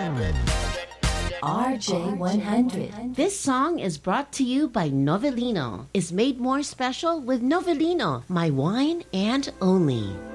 RJ100. This song is brought to you by Novellino. Is made more special with Novellino, my wine and only.